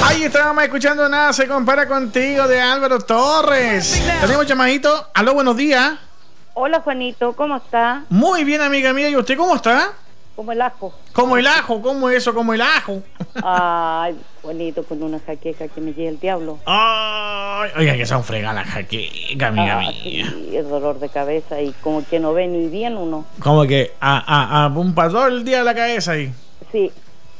Ahí estábamos escuchando Nada se compara contigo de Álvaro Torres. Tenemos llamadito. Aló, buenos días. Hola Juanito, ¿cómo está? Muy bien, amiga mía. ¿Y usted cómo está? Como el ajo. Como el ajo, ¿cómo eso? Como el ajo. Ay, Juanito, con una jaqueca que me lleva el diablo. Ay, oiga, que son fregadas jaqueca, amiga mía. Sí, es dolor de cabeza y como que no ve ni bien uno. Como que un todo el día la cabeza ahí. Sí.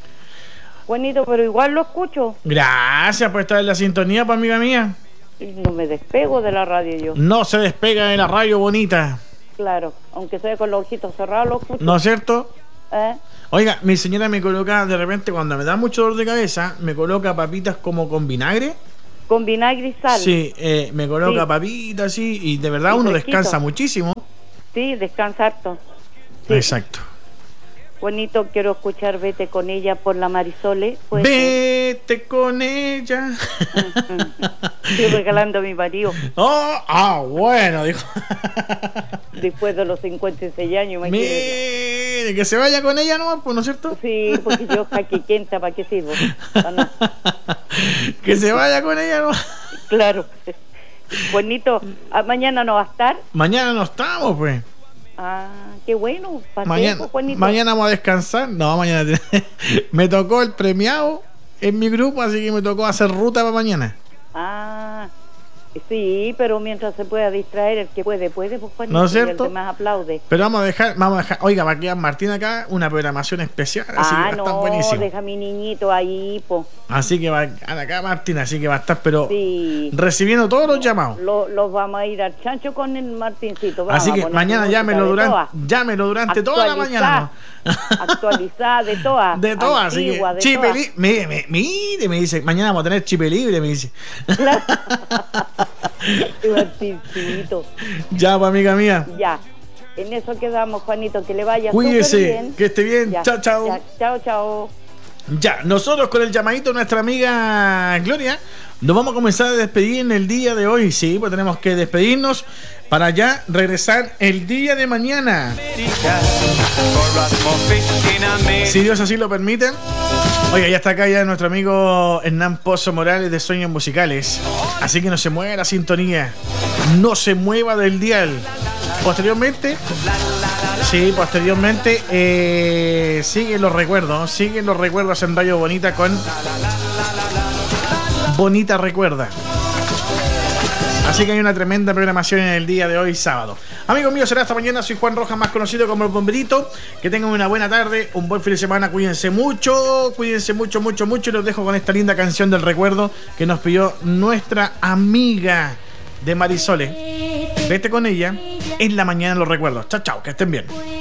Juanito, pero igual lo escucho. Gracias por estar en la sintonía, pues, amiga mía. No me despego de la radio yo. No se despega de la radio bonita. Claro, aunque sea con los ojitos cerrados lo escucho. ¿No es cierto? ¿Eh? Oiga, mi señora me coloca de repente, cuando me da mucho dolor de cabeza, me coloca papitas como con vinagre. Con vinagre y sal. Sí, me coloca Sí. papitas así y de verdad Y uno fresquito. descansa muchísimo. Sí, descansa harto. Sí. Exacto. Juanito, quiero escuchar Vete con ella por la Marisole. Pues, Vete con ella. Estoy regalando a mi marido. Bueno, dijo. Después de los 56 años, imagínate. Mire, que se vaya con ella nomás, pues, ¿no es cierto? Sí, porque yo jaquiquenta, ¿para qué sirvo? Ah, no. Que se vaya con ella nomás. Claro. Juanito, mañana no va a estar. Mañana no estamos, pues. Ah, qué bueno. Mañana, Juanito. mañana vamos a descansar. No, mañana me tocó el premiado en mi grupo, así que me tocó hacer ruta para mañana. Ah, sí, pero mientras se pueda distraer, el que puede, pues Juanito. ¿No es y el cierto? que más aplaude. Pero vamos a dejar, oiga, va a quedar Martín acá una programación especial, así que va a estar buenísimo. Deja a mi niñito ahí, po. Así que va a quedar acá Martín, así que va a estar, pero Sí. recibiendo todos los llamados. Los vamos a ir al chancho con el Martincito. Vamos Así a que poner mañana música llámelo durante toda la mañana. ¿No? Actualizada de todas. De todas, así que antigua, de chipe todas. libre, mire, me dice, mañana vamos a tener chipe libre, me dice. Claro. Martincito. Ya, pues, amiga mía. Ya. En eso quedamos, Juanito, que le vaya Cuídese, súper bien. que esté bien. Ya, Chao, chao. ya, chao, chao. Ya, nosotros con el llamadito de nuestra amiga Gloria, nos vamos a comenzar a despedir en el día de hoy. Sí, pues tenemos que despedirnos para ya regresar el día de mañana. Si Dios así lo permite. Oiga, ya está acá ya nuestro amigo Hernán Pozo Morales de Sueños Musicales. Así que no se mueva la sintonía. No se mueva del dial. Posteriormente, siguen los recuerdos en Radio Bonita con Bonita Recuerda. Así que hay una tremenda programación en el día de hoy, sábado. Amigos míos, será hasta mañana. Soy Juan Rojas, más conocido como el Bomberito. Que tengan una buena tarde, un buen fin de semana. Cuídense mucho, mucho. Y los dejo con esta linda canción del recuerdo que nos pidió nuestra amiga de Marisole. Vete con ella. En la mañana los recuerdos. Chao, chao, que estén bien.